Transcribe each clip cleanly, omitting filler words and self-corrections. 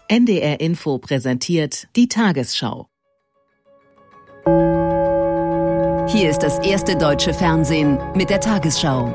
NDR Info präsentiert die Tagesschau. Hier ist das erste deutsche Fernsehen mit der Tagesschau.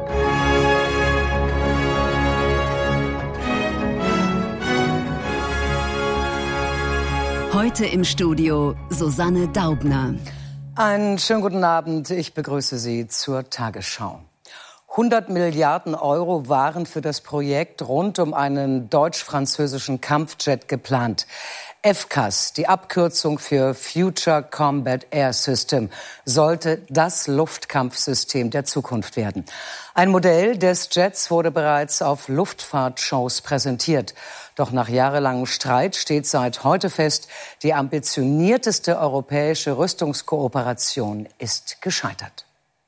Heute im Studio Susanne Daubner. Einen schönen guten Abend. Ich begrüße Sie zur Tagesschau. 100 Milliarden Euro waren für das Projekt rund um einen deutsch-französischen Kampfjet geplant. FCAS, die Abkürzung für Future Combat Air System, sollte das Luftkampfsystem der Zukunft werden. Ein Modell des Jets wurde bereits auf Luftfahrtshows präsentiert. Doch nach jahrelangem Streit steht seit heute fest, die ambitionierteste europäische Rüstungskooperation ist gescheitert.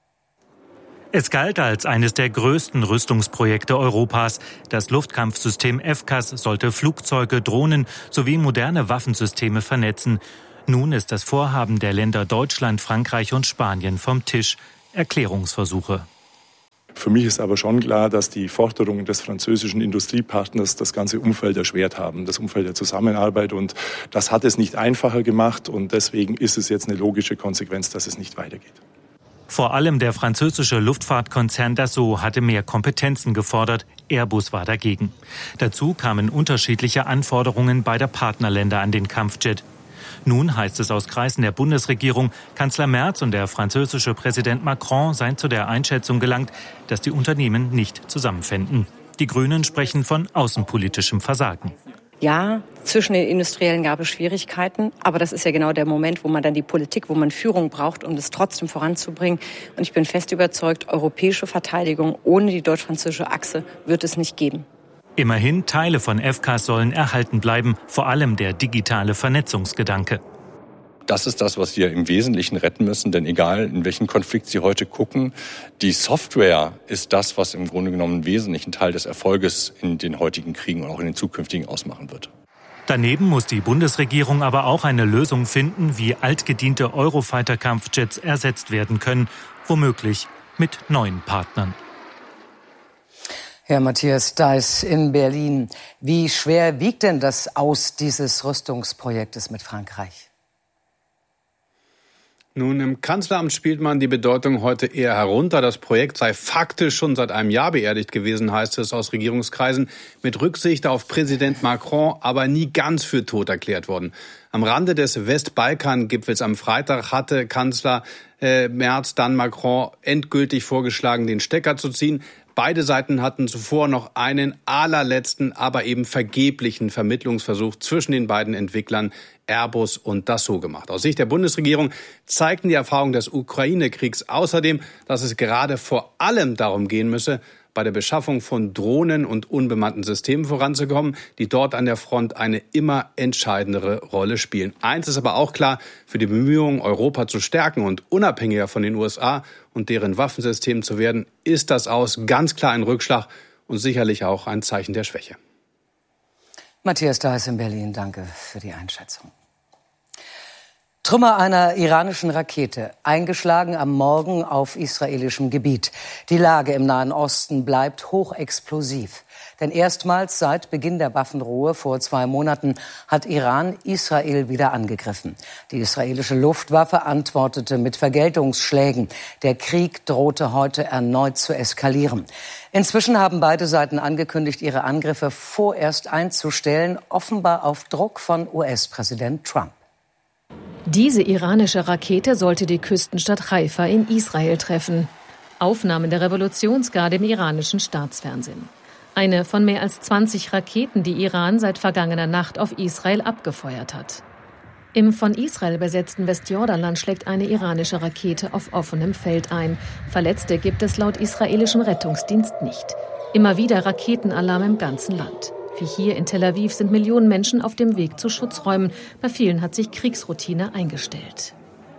Es galt als eines der größten Rüstungsprojekte Europas. Das Luftkampfsystem FCAS sollte Flugzeuge, Drohnen sowie moderne Waffensysteme vernetzen. Nun ist das Vorhaben der Länder Deutschland, Frankreich und Spanien vom Tisch. Erklärungsversuche. Für mich ist aber schon klar, dass die Forderungen des französischen Industriepartners das ganze Umfeld erschwert haben, das Umfeld der Zusammenarbeit. Und das hat es nicht einfacher gemacht. Und deswegen ist es jetzt eine logische Konsequenz, dass es nicht weitergeht. Vor allem der französische Luftfahrtkonzern Dassault hatte mehr Kompetenzen gefordert. Airbus war dagegen. Dazu kamen unterschiedliche Anforderungen beider Partnerländer an den Kampfjet. Nun heißt es aus Kreisen der Bundesregierung, Kanzler Merz und der französische Präsident Macron seien zu der Einschätzung gelangt, dass die Unternehmen nicht zusammenfänden. Die Grünen sprechen von außenpolitischem Versagen. Ja, zwischen den Industriellen gab es Schwierigkeiten, aber das ist ja genau der Moment, wo man dann die Politik, wo man Führung braucht, um das trotzdem voranzubringen. Und ich bin fest überzeugt, europäische Verteidigung ohne die deutsch-französische Achse wird es nicht geben. Immerhin, Teile von FCAS sollen erhalten bleiben, vor allem der digitale Vernetzungsgedanke. Das ist das, was wir im Wesentlichen retten müssen, denn egal, in welchen Konflikt Sie heute gucken, die Software ist das, was im Grunde genommen einen wesentlichen Teil des Erfolges in den heutigen Kriegen und auch in den zukünftigen ausmachen wird. Daneben muss die Bundesregierung aber auch eine Lösung finden, wie altgediente Eurofighter-Kampfjets ersetzt werden können, womöglich mit neuen Partnern. Herr Matthias Deiß in Berlin. Wie schwer wiegt denn das Aus dieses Rüstungsprojektes mit Frankreich? Nun, im Kanzleramt spielt man die Bedeutung heute eher herunter. Das Projekt sei faktisch schon seit einem Jahr beerdigt gewesen, heißt es aus Regierungskreisen, mit Rücksicht auf Präsident Macron, aber nie ganz für tot erklärt worden. Am Rande des Westbalkan-Gipfels am Freitag hatte Kanzler Merz dann Macron endgültig vorgeschlagen, den Stecker zu ziehen. Beide Seiten hatten zuvor noch einen allerletzten, aber eben vergeblichen Vermittlungsversuch zwischen den beiden Entwicklern Airbus und Dassault gemacht. Aus Sicht der Bundesregierung zeigten die Erfahrungen des Ukraine-Kriegs außerdem, dass es gerade vor allem darum gehen müsse, bei der Beschaffung von Drohnen und unbemannten Systemen voranzukommen, die dort an der Front eine immer entscheidendere Rolle spielen. Eins ist aber auch klar, für die Bemühungen, Europa zu stärken und unabhängiger von den USA und deren Waffensystemen zu werden, ist das Aus ganz klar ein Rückschlag und sicherlich auch ein Zeichen der Schwäche. Matthias Deiß in Berlin, danke für die Einschätzung. Trümmer einer iranischen Rakete, eingeschlagen am Morgen auf israelischem Gebiet. Die Lage im Nahen Osten bleibt hochexplosiv. Denn erstmals seit Beginn der Waffenruhe vor 2 Monaten hat Iran Israel wieder angegriffen. Die israelische Luftwaffe antwortete mit Vergeltungsschlägen. Der Krieg drohte heute erneut zu eskalieren. Inzwischen haben beide Seiten angekündigt, ihre Angriffe vorerst einzustellen, offenbar auf Druck von US-Präsident Trump. Diese iranische Rakete sollte die Küstenstadt Haifa in Israel treffen. Aufnahmen der Revolutionsgarde im iranischen Staatsfernsehen. Eine von mehr als 20 Raketen, die Iran seit vergangener Nacht auf Israel abgefeuert hat. Im von Israel besetzten Westjordanland schlägt eine iranische Rakete auf offenem Feld ein. Verletzte gibt es laut israelischem Rettungsdienst nicht. Immer wieder Raketenalarm im ganzen Land. Wie hier in Tel Aviv sind Millionen Menschen auf dem Weg zu Schutzräumen. Bei vielen hat sich Kriegsroutine eingestellt.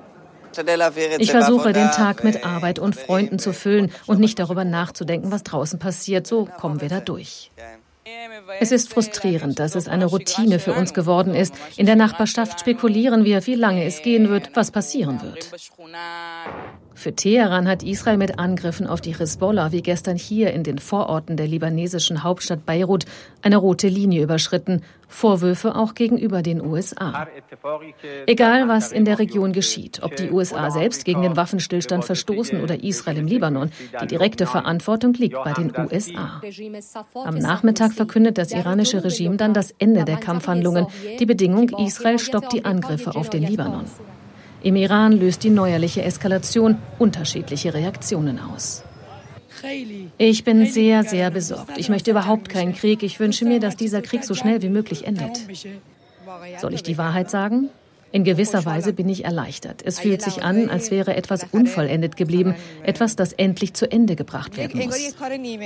Ich versuche, den Tag mit Arbeit und Freunden zu füllen und nicht darüber nachzudenken, was draußen passiert. So kommen wir da durch. Es ist frustrierend, dass es eine Routine für uns geworden ist. In der Nachbarschaft spekulieren wir, wie lange es gehen wird, was passieren wird. Für Teheran hat Israel mit Angriffen auf die Hisbollah wie gestern hier in den Vororten der libanesischen Hauptstadt Beirut eine rote Linie überschritten. Vorwürfe auch gegenüber den USA. Egal, was in der Region geschieht, ob die USA selbst gegen den Waffenstillstand verstoßen oder Israel im Libanon, die direkte Verantwortung liegt bei den USA. Am Nachmittag verkündet das iranische Regime dann das Ende der Kampfhandlungen. Die Bedingung, Israel stoppt die Angriffe auf den Libanon. Im Iran löst die neuerliche Eskalation unterschiedliche Reaktionen aus. Ich bin sehr, sehr besorgt. Ich möchte überhaupt keinen Krieg. Ich wünsche mir, dass dieser Krieg so schnell wie möglich endet. Soll ich die Wahrheit sagen? In gewisser Weise bin ich erleichtert. Es fühlt sich an, als wäre etwas unvollendet geblieben, etwas, das endlich zu Ende gebracht werden muss.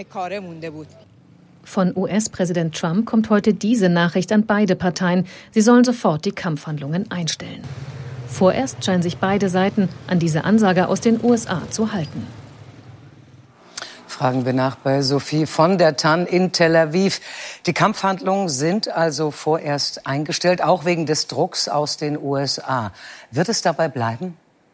Von US-Präsident Trump kommt heute diese Nachricht an beide Parteien. Sie sollen sofort die Kampfhandlungen einstellen. Vorerst scheinen sich beide Seiten an diese Ansage aus den USA zu halten. Fragen wir nach bei Sophie von der Tann in Tel Aviv. Die Kampfhandlungen sind also vorerst eingestellt, auch wegen des Drucks aus den USA. Wird es dabei bleiben?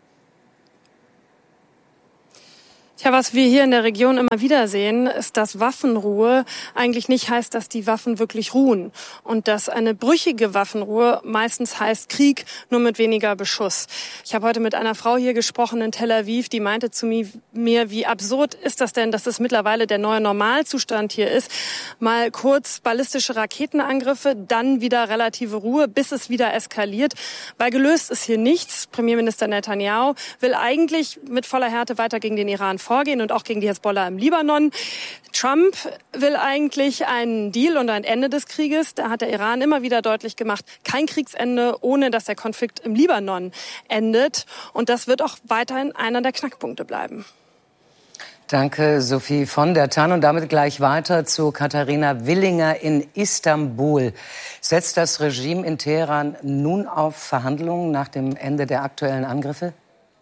Ja, was wir hier in der Region immer wieder sehen, ist, dass Waffenruhe eigentlich nicht heißt, dass die Waffen wirklich ruhen. Und dass eine brüchige Waffenruhe meistens heißt Krieg, nur mit weniger Beschuss. Ich habe heute mit einer Frau hier gesprochen in Tel Aviv, die meinte zu mir, wie absurd ist das denn, dass es mittlerweile der neue Normalzustand hier ist. Mal kurz ballistische Raketenangriffe, dann wieder relative Ruhe, bis es wieder eskaliert. Weil gelöst ist hier nichts. Premierminister Netanyahu will eigentlich mit voller Härte weiter gegen den Iran vorgehen und auch gegen die Hisbollah im Libanon. Trump will eigentlich einen Deal und ein Ende des Krieges. Da hat der Iran immer wieder deutlich gemacht, kein Kriegsende, ohne dass der Konflikt im Libanon endet. Und das wird auch weiterhin einer der Knackpunkte bleiben. Danke, Sophie von der Tann. Und damit gleich weiter zu Katharina Willinger in Istanbul. Setzt das Regime in Teheran nun auf Verhandlungen nach dem Ende der aktuellen Angriffe?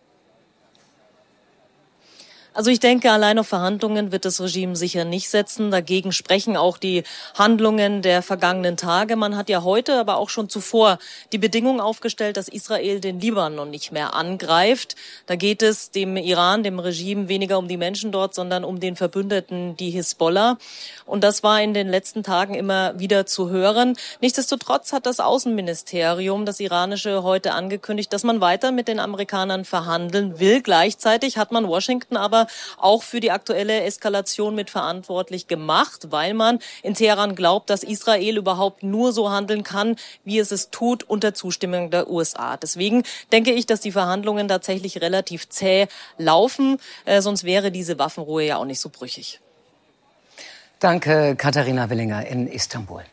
Also ich denke, allein auf Verhandlungen wird das Regime sicher nicht setzen. Dagegen sprechen auch die Handlungen der vergangenen Tage. Man hat ja heute, aber auch schon zuvor die Bedingung aufgestellt, dass Israel den Libanon nicht mehr angreift. Da geht es dem Iran, dem Regime, weniger um die Menschen dort, sondern um den Verbündeten, die Hisbollah. Und das war in den letzten Tagen immer wieder zu hören. Nichtsdestotrotz hat das Außenministerium, das iranische, heute angekündigt, dass man weiter mit den Amerikanern verhandeln will. Gleichzeitig hat man Washington aber auch für die aktuelle Eskalation mitverantwortlich gemacht, weil man in Teheran glaubt, dass Israel überhaupt nur so handeln kann, wie es tut, unter Zustimmung der USA. Deswegen denke ich, dass die Verhandlungen tatsächlich relativ zäh laufen, sonst wäre diese Waffenruhe ja auch nicht so brüchig. Danke, Katharina Willinger in Istanbul.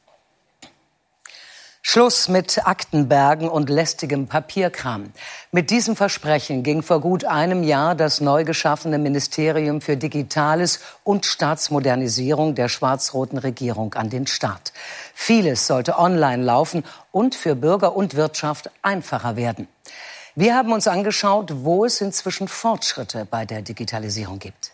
Schluss mit Aktenbergen und lästigem Papierkram. Mit diesem Versprechen ging vor gut einem Jahr das neu geschaffene Ministerium für Digitales und Staatsmodernisierung der schwarz-roten Regierung an den Start. Vieles sollte online laufen und für Bürger und Wirtschaft einfacher werden. Wir haben uns angeschaut, wo es inzwischen Fortschritte bei der Digitalisierung gibt.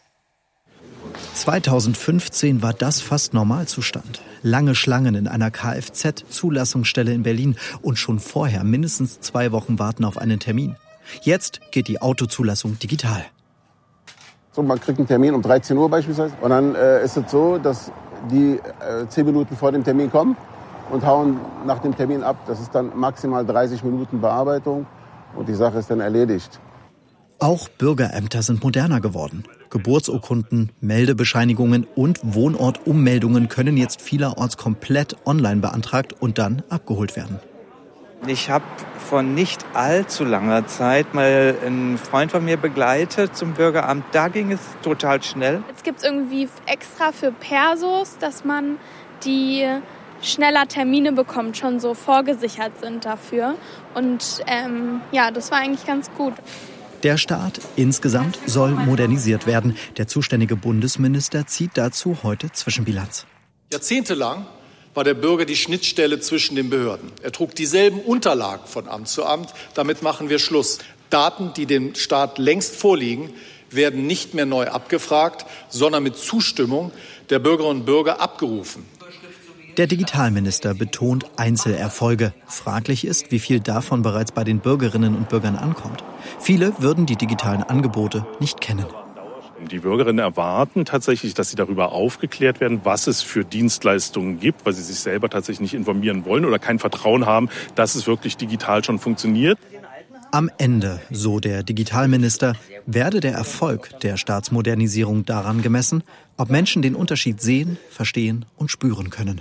2015 war das fast Normalzustand. Lange Schlangen in einer Kfz-Zulassungsstelle in Berlin und schon vorher mindestens 2 Wochen warten auf einen Termin. Jetzt geht die Autozulassung digital. So, man kriegt einen Termin um 13 Uhr beispielsweise und dann ist es so, dass die 10 Minuten vor dem Termin kommen und hauen nach dem Termin ab. Das ist dann maximal 30 Minuten Bearbeitung und die Sache ist dann erledigt. Auch Bürgerämter sind moderner geworden. Geburtsurkunden, Meldebescheinigungen und Wohnortummeldungen können jetzt vielerorts komplett online beantragt und dann abgeholt werden. Ich habe vor nicht allzu langer Zeit mal einen Freund von mir begleitet zum Bürgeramt. Da ging es total schnell. Jetzt gibt es irgendwie extra für Persos, dass man die schneller Termine bekommt, schon so vorgesichert sind dafür. Und ja, das war eigentlich ganz gut. Der Staat insgesamt soll modernisiert werden. Der zuständige Bundesminister zieht dazu heute Zwischenbilanz. Jahrzehntelang war der Bürger die Schnittstelle zwischen den Behörden. Er trug dieselben Unterlagen von Amt zu Amt. Damit machen wir Schluss. Daten, die dem Staat längst vorliegen, werden nicht mehr neu abgefragt, sondern mit Zustimmung der Bürgerinnen und Bürger abgerufen. Der Digitalminister betont Einzelerfolge. Fraglich ist, wie viel davon bereits bei den Bürgerinnen und Bürgern ankommt. Viele würden die digitalen Angebote nicht kennen. Die Bürgerinnen erwarten tatsächlich, dass sie darüber aufgeklärt werden, was es für Dienstleistungen gibt, weil sie sich selber tatsächlich nicht informieren wollen oder kein Vertrauen haben, dass es wirklich digital schon funktioniert. Am Ende, so der Digitalminister, werde der Erfolg der Staatsmodernisierung daran gemessen, ob Menschen den Unterschied sehen, verstehen und spüren können.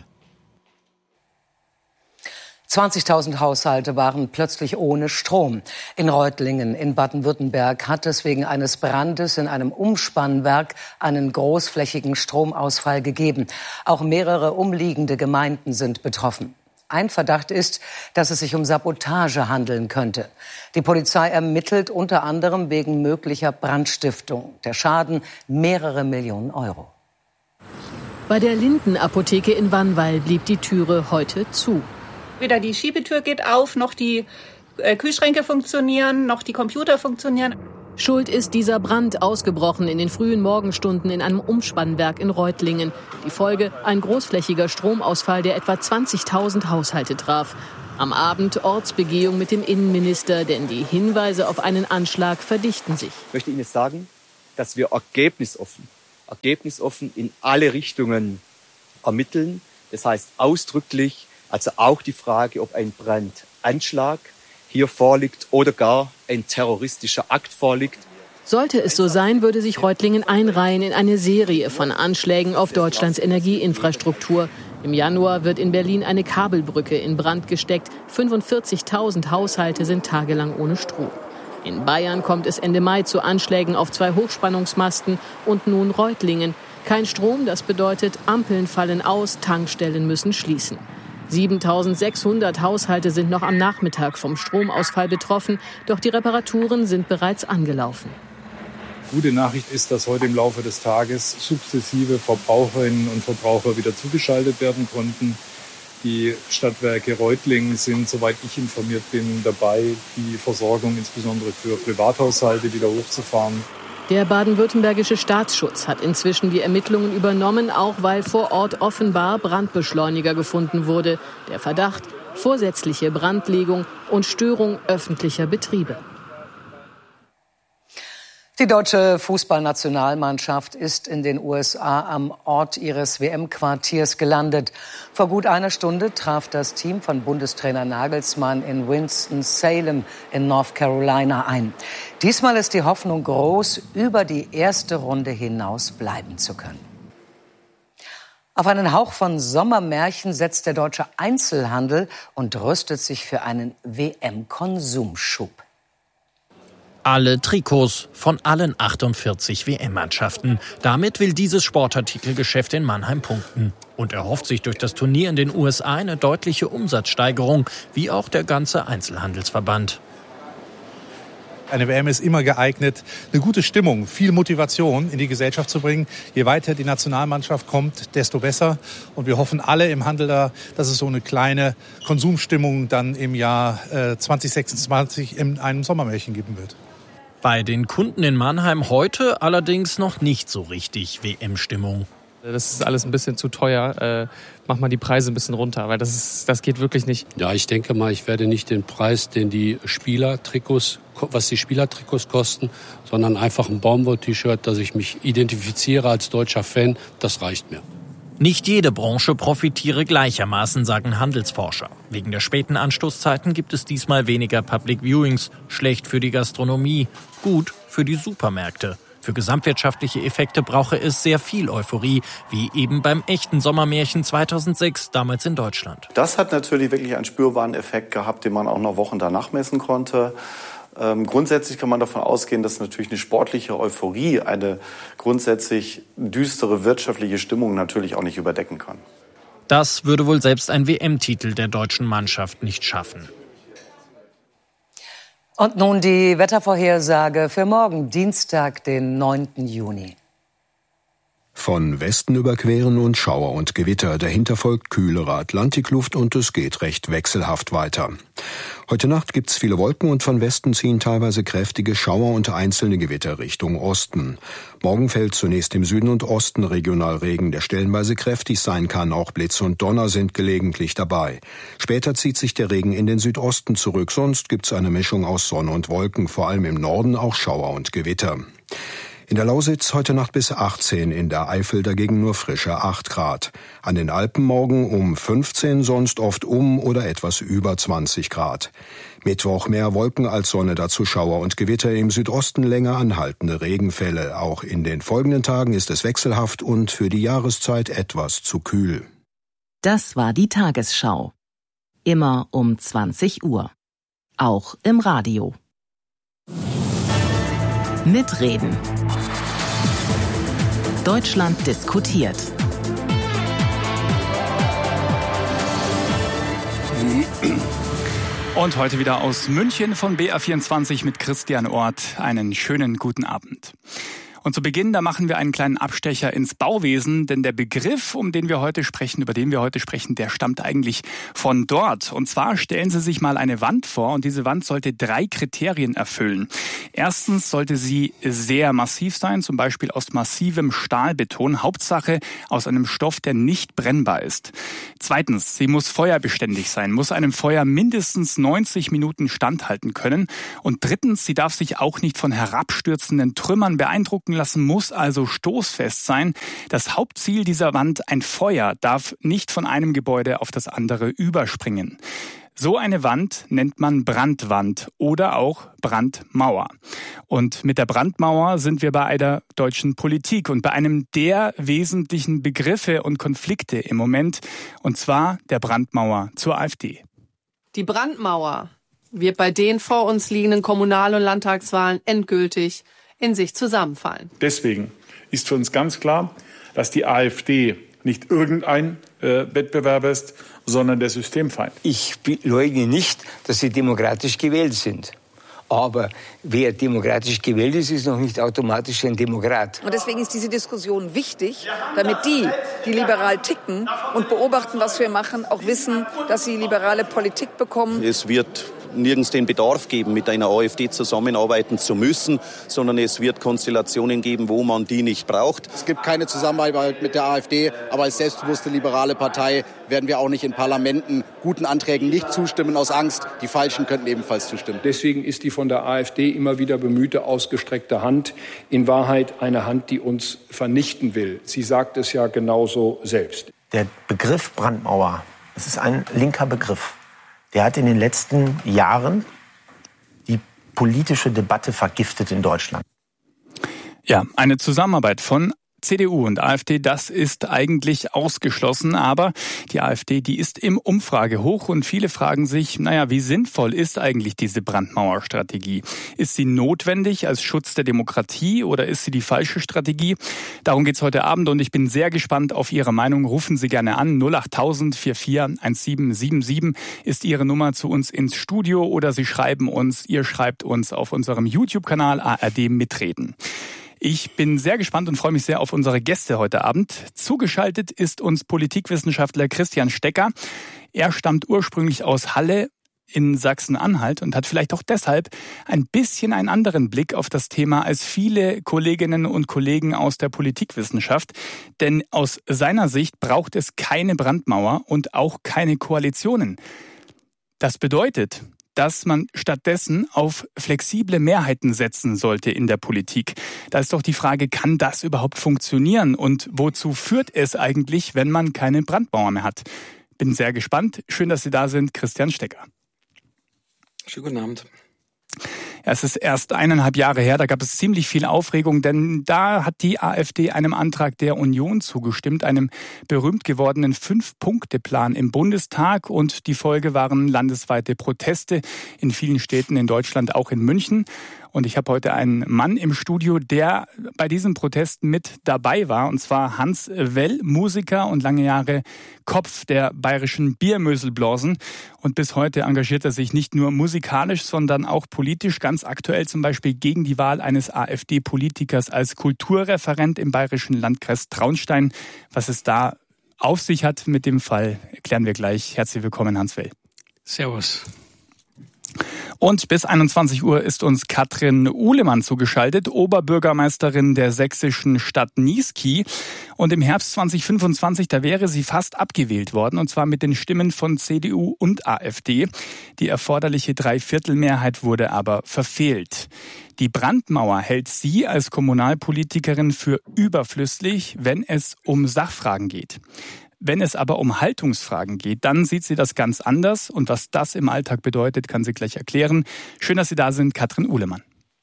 20.000 Haushalte waren plötzlich ohne Strom. In Reutlingen in Baden-Württemberg hat es wegen eines Brandes in einem Umspannwerk einen großflächigen Stromausfall gegeben. Auch mehrere umliegende Gemeinden sind betroffen. Ein Verdacht ist, dass es sich um Sabotage handeln könnte. Die Polizei ermittelt unter anderem wegen möglicher Brandstiftung. Der Schaden mehrere Millionen Euro. Bei der Linden-Apotheke in Wannwall blieb die Türe heute zu. Weder die Schiebetür geht auf, noch die Kühlschränke funktionieren, noch die Computer funktionieren. Schuld ist dieser Brand, ausgebrochen in den frühen Morgenstunden in einem Umspannwerk in Reutlingen. Die Folge: ein großflächiger Stromausfall, der etwa 20.000 Haushalte traf. Am Abend Ortsbegehung mit dem Innenminister, denn die Hinweise auf einen Anschlag verdichten sich. Ich möchte Ihnen sagen, dass wir ergebnisoffen in alle Richtungen ermitteln. Das heißt ausdrücklich, also auch die Frage, ob ein Brandanschlag hier vorliegt oder gar ein terroristischer Akt vorliegt. Sollte es so sein, würde sich Reutlingen einreihen in eine Serie von Anschlägen auf Deutschlands Energieinfrastruktur. Im Januar wird in Berlin eine Kabelbrücke in Brand gesteckt. 45.000 Haushalte sind tagelang ohne Strom. In Bayern kommt es Ende Mai zu Anschlägen auf 2 Hochspannungsmasten und nun Reutlingen. Kein Strom, das bedeutet, Ampeln fallen aus, Tankstellen müssen schließen. 7.600 Haushalte sind noch am Nachmittag vom Stromausfall betroffen, doch die Reparaturen sind bereits angelaufen. Gute Nachricht ist, dass heute im Laufe des Tages sukzessive Verbraucherinnen und Verbraucher wieder zugeschaltet werden konnten. Die Stadtwerke Reutlingen sind, soweit ich informiert bin, dabei, die Versorgung insbesondere für Privathaushalte wieder hochzufahren. Der baden-württembergische Staatsschutz hat inzwischen die Ermittlungen übernommen, auch weil vor Ort offenbar Brandbeschleuniger gefunden wurde. Der Verdacht: vorsätzliche Brandlegung und Störung öffentlicher Betriebe. Die deutsche Fußballnationalmannschaft ist in den USA am Ort ihres WM-Quartiers gelandet. Vor gut einer Stunde traf das Team von Bundestrainer Nagelsmann in Winston-Salem in North Carolina ein. Diesmal ist die Hoffnung groß, über die erste Runde hinaus bleiben zu können. Auf einen Hauch von Sommermärchen setzt der deutsche Einzelhandel und rüstet sich für einen WM-Konsumschub. Alle Trikots von allen 48 WM-Mannschaften. Damit will dieses Sportartikelgeschäft in Mannheim punkten und erhofft sich durch das Turnier in den USA eine deutliche Umsatzsteigerung, wie auch der ganze Einzelhandelsverband. Eine WM ist immer geeignet, eine gute Stimmung, viel Motivation in die Gesellschaft zu bringen. Je weiter die Nationalmannschaft kommt, desto besser. Und wir hoffen alle im Handel da, dass es so eine kleine Konsumstimmung dann im Jahr 2026 in einem Sommermärchen geben wird. Bei den Kunden in Mannheim heute allerdings noch nicht so richtig WM-Stimmung. Das ist alles ein bisschen zu teuer. Mach mal die Preise ein bisschen runter, weil das geht wirklich nicht. Ja, ich denke mal, ich werde nicht den Preis, den die Spielertrikots, was die Spielertrikots kosten, sondern einfach ein Baumwoll-T-Shirt, dass ich mich identifiziere als deutscher Fan. Das reicht mir. Nicht jede Branche profitiere gleichermaßen, sagen Handelsforscher. Wegen der späten Anstoßzeiten gibt es diesmal weniger Public Viewings. Schlecht für die Gastronomie, gut für die Supermärkte. Für gesamtwirtschaftliche Effekte brauche es sehr viel Euphorie, wie eben beim echten Sommermärchen 2006, damals in Deutschland. Das hat natürlich wirklich einen spürbaren Effekt gehabt, den man auch noch Wochen danach messen konnte. Grundsätzlich kann man davon ausgehen, dass natürlich eine sportliche Euphorie eine grundsätzlich düstere wirtschaftliche Stimmung natürlich auch nicht überdecken kann. Das würde wohl selbst ein WM-Titel der deutschen Mannschaft nicht schaffen. Und nun die Wettervorhersage für morgen, Dienstag, den 9. Juni. Von Westen überqueren und Schauer und Gewitter. Dahinter folgt kühlere Atlantikluft und es geht recht wechselhaft weiter. Heute Nacht gibt's viele Wolken und von Westen ziehen teilweise kräftige Schauer und einzelne Gewitter Richtung Osten. Morgen fällt zunächst im Süden und Osten regional Regen, der stellenweise kräftig sein kann. Auch Blitz und Donner sind gelegentlich dabei. Später zieht sich der Regen in den Südosten zurück. Sonst gibt's eine Mischung aus Sonne und Wolken, vor allem im Norden auch Schauer und Gewitter. In der Lausitz heute Nacht bis 18, in der Eifel dagegen nur frische 8 Grad. An den Alpen morgen um 15, sonst oft oder etwas über 20 Grad. Mittwoch mehr Wolken als Sonne, dazu Schauer und Gewitter, im Südosten länger anhaltende Regenfälle. Auch in den folgenden Tagen ist es wechselhaft und für die Jahreszeit etwas zu kühl. Das war die Tagesschau. Immer um 20 Uhr. Auch im Radio. Mitreden. Deutschland diskutiert. Und heute wieder aus München von BR24 mit Christian Orth. Einen schönen guten Abend. Und zu Beginn, da machen wir einen kleinen Abstecher ins Bauwesen, denn der Begriff, über den wir heute sprechen, der stammt eigentlich von dort. Und zwar stellen Sie sich mal eine Wand vor und diese Wand sollte 3 Kriterien erfüllen. Erstens sollte sie sehr massiv sein, zum Beispiel aus massivem Stahlbeton, Hauptsache aus einem Stoff, der nicht brennbar ist. Zweitens, sie muss feuerbeständig sein, muss einem Feuer mindestens 90 Minuten standhalten können. Und drittens, sie darf sich auch nicht von herabstürzenden Trümmern beeindrucken lassen, muss also stoßfest sein. Das Hauptziel dieser Wand, ein Feuer, darf nicht von einem Gebäude auf das andere überspringen. So eine Wand nennt man Brandwand oder auch Brandmauer. Und mit der Brandmauer sind wir bei der deutschen Politik und bei einem der wesentlichen Begriffe und Konflikte im Moment, und zwar der Brandmauer zur AfD. Die Brandmauer wird bei den vor uns liegenden Kommunal- und Landtagswahlen endgültig in sich zusammenfallen. Deswegen ist für uns ganz klar, dass die AfD nicht irgendein Wettbewerber ist, sondern der Systemfeind. Ich leugne nicht, dass sie demokratisch gewählt sind. Aber wer demokratisch gewählt ist, ist noch nicht automatisch ein Demokrat. Und deswegen ist diese Diskussion wichtig, damit die liberal ticken und beobachten, was wir machen, auch wissen, dass sie liberale Politik bekommen. Es wird nirgends den Bedarf geben, mit einer AfD zusammenarbeiten zu müssen, sondern es wird Konstellationen geben, wo man die nicht braucht. Es gibt keine Zusammenarbeit mit der AfD, aber als selbstbewusste liberale Partei werden wir auch nicht in Parlamenten guten Anträgen nicht zustimmen aus Angst. Die Falschen könnten ebenfalls zustimmen. Deswegen ist die von der AfD immer wieder bemühte ausgestreckte Hand in Wahrheit eine Hand, die uns vernichten will. Sie sagt es ja genauso selbst. Der Begriff Brandmauer, das ist ein linker Begriff. Der hat in den letzten Jahren die politische Debatte vergiftet in Deutschland. Ja, eine Zusammenarbeit von CDU und AfD, das ist eigentlich ausgeschlossen, aber die AfD, die ist im Umfragehoch und viele fragen sich, wie sinnvoll ist eigentlich diese Brandmauerstrategie? Ist sie notwendig als Schutz der Demokratie oder ist sie die falsche Strategie? Darum geht's heute Abend und ich bin sehr gespannt auf Ihre Meinung. Rufen Sie gerne an, 08000 44 1777 ist Ihre Nummer zu uns ins Studio oder ihr schreibt uns auf unserem YouTube-Kanal ARD Mitreden. Ich bin sehr gespannt und freue mich sehr auf unsere Gäste heute Abend. Zugeschaltet ist uns Politikwissenschaftler Christian Stecker. Er stammt ursprünglich aus Halle in Sachsen-Anhalt und hat vielleicht auch deshalb ein bisschen einen anderen Blick auf das Thema als viele Kolleginnen und Kollegen aus der Politikwissenschaft. Denn aus seiner Sicht braucht es keine Brandmauer und auch keine Koalitionen. Das bedeutet, dass man stattdessen auf flexible Mehrheiten setzen sollte in der Politik. Da ist doch die Frage, kann das überhaupt funktionieren? Und wozu führt es eigentlich, wenn man keine Brandmauer mehr hat? Bin sehr gespannt. Schön, dass Sie da sind, Christian Stecker. Schönen guten Abend. Es ist erst 1,5 Jahre her, da gab es ziemlich viel Aufregung, denn da hat die AfD einem Antrag der Union zugestimmt, einem berühmt gewordenen 5-Punkte-Plan im Bundestag und die Folge waren landesweite Proteste in vielen Städten in Deutschland, auch in München. Und ich habe heute einen Mann im Studio, der bei diesen Protesten mit dabei war. Und zwar Hans Well, Musiker und lange Jahre Kopf der bayerischen Biermöselblasen. Und bis heute engagiert er sich nicht nur musikalisch, sondern auch politisch. Ganz aktuell zum Beispiel gegen die Wahl eines AfD-Politikers als Kulturreferent im bayerischen Landkreis Traunstein. Was es da auf sich hat mit dem Fall, erklären wir gleich. Herzlich willkommen, Hans Well. Servus. Und bis 21 Uhr ist uns Katrin Uhlemann zugeschaltet, Oberbürgermeisterin der sächsischen Stadt Niesky. Und im Herbst 2025, da wäre sie fast abgewählt worden, und zwar mit den Stimmen von CDU und AfD. Die erforderliche Dreiviertelmehrheit wurde aber verfehlt. Die Brandmauer hält sie als Kommunalpolitikerin für überflüssig, wenn es um Sachfragen geht. Wenn es aber um Haltungsfragen geht, dann sieht sie das ganz anders. Und was das im Alltag bedeutet, kann sie gleich erklären. Schön, dass Sie da sind, Katrin Uhlemann.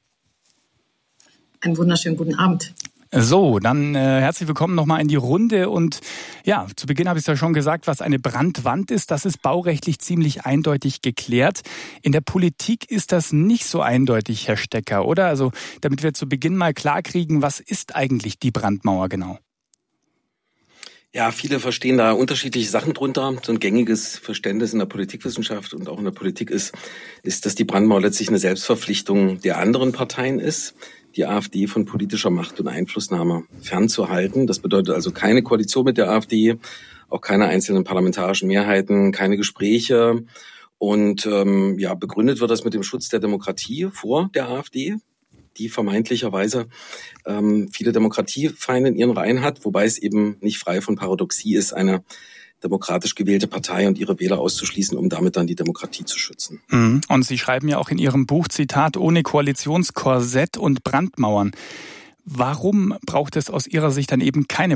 Einen wunderschönen guten Abend. So, dann herzlich willkommen nochmal in die Runde. Und ja, zu Beginn habe ich es ja schon gesagt, was eine Brandwand ist. Das ist baurechtlich ziemlich eindeutig geklärt. In der Politik ist das nicht so eindeutig, Herr Stecker, oder? Also, damit wir zu Beginn mal klarkriegen, was ist eigentlich die Brandmauer genau? Ja, viele verstehen da unterschiedliche Sachen drunter. So ein gängiges Verständnis in der Politikwissenschaft und auch in der Politik ist, dass die Brandmauer letztlich eine Selbstverpflichtung der anderen Parteien ist, die AfD von politischer Macht und Einflussnahme fernzuhalten. Das bedeutet also keine Koalition mit der AfD, auch keine einzelnen parlamentarischen Mehrheiten, keine Gespräche. Und begründet wird das mit dem Schutz der Demokratie vor der AfD, die vermeintlicherweise viele Demokratiefeinde in ihren Reihen hat, wobei es eben nicht frei von Paradoxie ist, eine demokratisch gewählte Partei und ihre Wähler auszuschließen, um damit dann die Demokratie zu schützen. Und Sie schreiben ja auch in Ihrem Buch, Zitat, ohne Koalitionskorsett und Brandmauern. Warum braucht es aus Ihrer Sicht dann eben keine